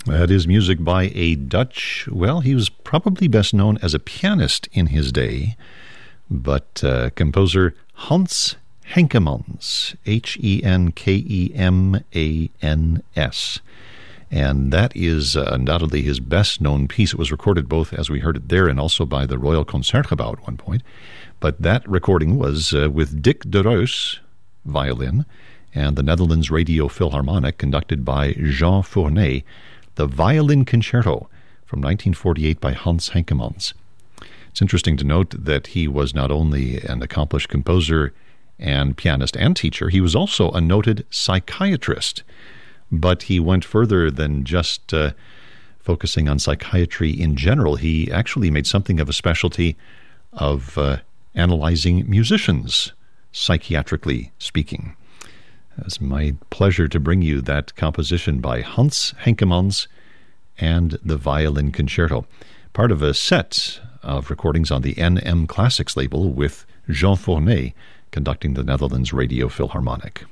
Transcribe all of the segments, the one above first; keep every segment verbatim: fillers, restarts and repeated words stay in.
That is music by a Dutch, well, he was probably best known as a pianist in his day, but uh, composer Hans Henkemans, H E N K E M A N S. And that is uh, undoubtedly his best-known piece. It was recorded both, as we heard it there, and also by the Royal Concertgebouw at one point. But that recording was uh, with Dick de Reus, violin, and the Netherlands Radio Philharmonic, conducted by Jean Fournet, the Violin Concerto from nineteen forty-eight by Hans Henkemans. It's interesting to note that he was not only an accomplished composer and pianist and teacher, he was also a noted psychiatrist. But he went further than just uh, focusing on psychiatry in general. He actually made something of a specialty of uh, analyzing musicians, psychiatrically speaking. It's my pleasure to bring you that composition by Hans Henkemans and the Violin Concerto, part of a set of recordings on the N M Classics label with Jean Fournet conducting the Netherlands Radio Philharmonic.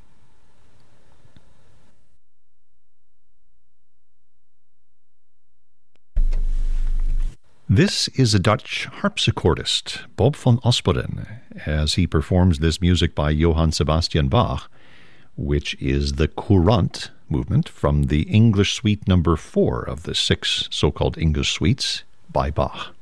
This is a Dutch harpsichordist, Bob van Osperen, as he performs this music by Johann Sebastian Bach, which is the Courant movement from the English Suite number four of the six so-called English suites by Bach.